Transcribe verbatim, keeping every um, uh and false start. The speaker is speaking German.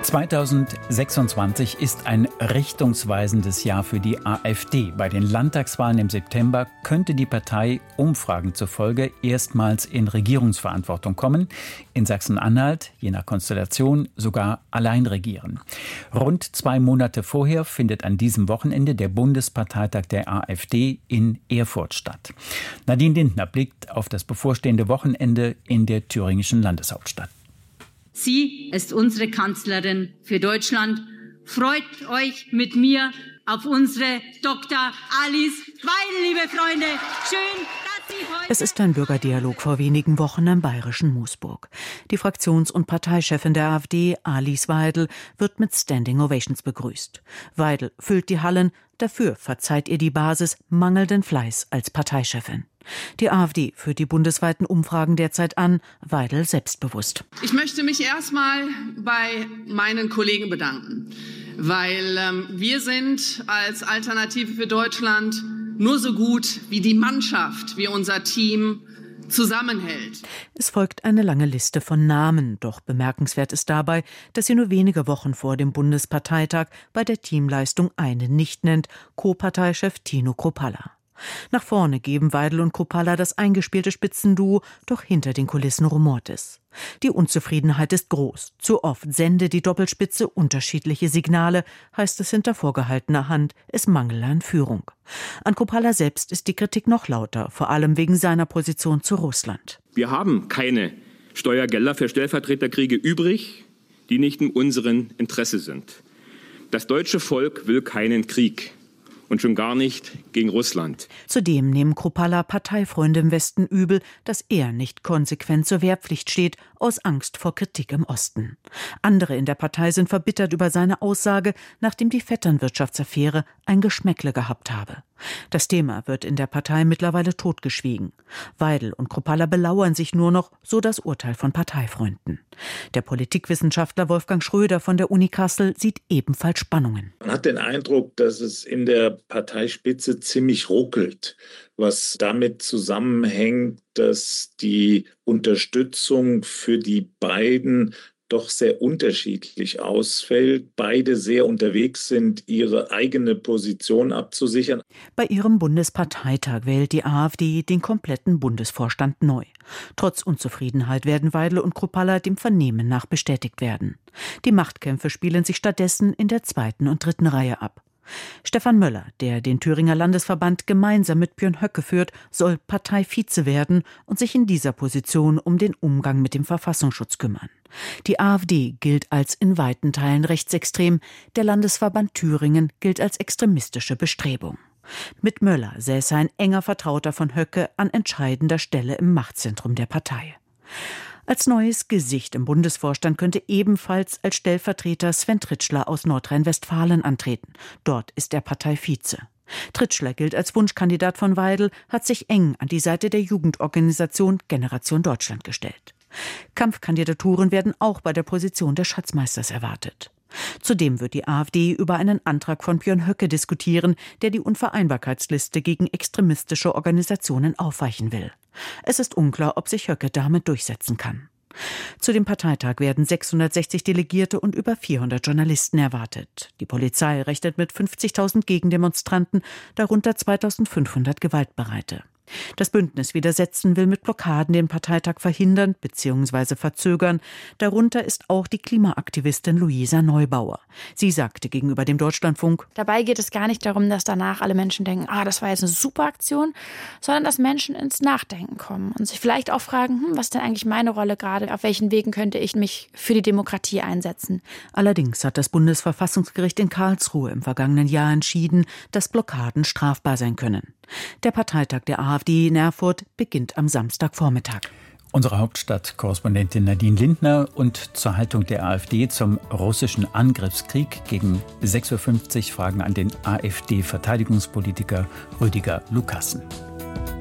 zweitausendsechsundzwanzig ist ein richtungsweisendes Jahr für die AfD. Bei den Landtagswahlen im September könnte die Partei Umfragen zufolge erstmals in Regierungsverantwortung kommen. In Sachsen-Anhalt, je nach Konstellation, sogar allein regieren. Rund zwei Monate vorher findet an diesem Wochenende der Bundesparteitag der AfD in Erfurt statt. Nadine Lindner blickt auf das bevorstehende Wochenende in der thüringischen Landeshauptstadt. Sie ist unsere Kanzlerin für Deutschland. Freut euch mit mir auf unsere Doktor Alice Weidel, liebe Freunde. Schön, dass Sie heute... Es ist ein Bürgerdialog vor wenigen Wochen im bayerischen Moosburg. Die Fraktions- und Parteichefin der AfD, Alice Weidel, wird mit Standing Ovations begrüßt. Weidel füllt die Hallen, dafür verzeiht ihr die Basis mangelnden Fleiß als Parteichefin. Die AfD führt die bundesweiten Umfragen derzeit an, Weidel selbstbewusst. Ich möchte mich erstmal bei meinen Kollegen bedanken, weil ähm, wir sind als Alternative für Deutschland nur so gut wie die Mannschaft, wie unser Team zusammenhält. Es folgt eine lange Liste von Namen, doch bemerkenswert ist dabei, dass sie nur wenige Wochen vor dem Bundesparteitag bei der Teamleistung einen nicht nennt, Co-Parteichef Tino Kruppalla. Nach vorne geben Weidel und Kruppalla das eingespielte Spitzenduo, doch hinter den Kulissen rumort es. Die Unzufriedenheit ist groß. Zu oft sende die Doppelspitze unterschiedliche Signale, heißt es hinter vorgehaltener Hand, es mangele an Führung. An Kruppalla selbst ist die Kritik noch lauter, vor allem wegen seiner Position zu Russland. Wir haben keine Steuergelder für Stellvertreterkriege übrig, die nicht in unserem Interesse sind. Das deutsche Volk will keinen Krieg. Und schon gar nicht gegen Russland. Zudem nehmen Kruppalla Parteifreunde im Westen übel, dass er nicht konsequent zur Wehrpflicht steht, aus Angst vor Kritik im Osten. Andere in der Partei sind verbittert über seine Aussage, nachdem die Vetternwirtschaftsaffäre ein Geschmäckle gehabt habe. Das Thema wird in der Partei mittlerweile totgeschwiegen. Weidel und Kruppalla belauern sich nur noch, so das Urteil von Parteifreunden. Der Politikwissenschaftler Wolfgang Schröder von der Uni Kassel sieht ebenfalls Spannungen. Man hat den Eindruck, dass es in der Parteispitze ziemlich ruckelt, was damit zusammenhängt, dass die Unterstützung für die beiden doch sehr unterschiedlich ausfällt. Beide sehr unterwegs sind, ihre eigene Position abzusichern. Bei ihrem Bundesparteitag wählt die AfD den kompletten Bundesvorstand neu. Trotz Unzufriedenheit werden Weidel und Kruppalla dem Vernehmen nach bestätigt werden. Die Machtkämpfe spielen sich stattdessen in der zweiten und dritten Reihe ab. Stefan Möller, der den Thüringer Landesverband gemeinsam mit Björn Höcke führt, soll Parteivize werden und sich in dieser Position um den Umgang mit dem Verfassungsschutz kümmern. Die AfD gilt als in weiten Teilen rechtsextrem, der Landesverband Thüringen gilt als extremistische Bestrebung. Mit Möller säße ein enger Vertrauter von Höcke an entscheidender Stelle im Machtzentrum der Partei. Als neues Gesicht im Bundesvorstand könnte ebenfalls als Stellvertreter Sven Tritschler aus Nordrhein-Westfalen antreten. Dort ist er Parteivize. Tritschler gilt als Wunschkandidat von Weidel, hat sich eng an die Seite der Jugendorganisation Generation Deutschland gestellt. Kampfkandidaturen werden auch bei der Position des Schatzmeisters erwartet. Zudem wird die AfD über einen Antrag von Björn Höcke diskutieren, der die Unvereinbarkeitsliste gegen extremistische Organisationen aufweichen will. Es ist unklar, ob sich Höcke damit durchsetzen kann. Zu dem Parteitag werden sechshundertsechzig Delegierte und über vierhundert Journalisten erwartet. Die Polizei rechnet mit fünfzigtausend Gegendemonstranten, darunter zweitausendfünfhundert Gewaltbereite. Das Bündnis Widersetzen will mit Blockaden den Parteitag verhindern bzw. verzögern. Darunter ist auch die Klimaaktivistin Luisa Neubauer. Sie sagte gegenüber dem Deutschlandfunk: Dabei geht es gar nicht darum, dass danach alle Menschen denken, ah, das war jetzt eine super Aktion, sondern dass Menschen ins Nachdenken kommen und sich vielleicht auch fragen, hm, was ist denn eigentlich meine Rolle gerade, auf welchen Wegen könnte ich mich für die Demokratie einsetzen. Allerdings hat das Bundesverfassungsgericht in Karlsruhe im vergangenen Jahr entschieden, dass Blockaden strafbar sein können. Der Parteitag der AfD in Erfurt beginnt am Samstagvormittag. Unsere Hauptstadtkorrespondentin Nadine Lindner und zur Haltung der AfD zum russischen Angriffskrieg gegen sechs Uhr fünfzig Fragen an den AfD-Verteidigungspolitiker Rüdiger Lukassen.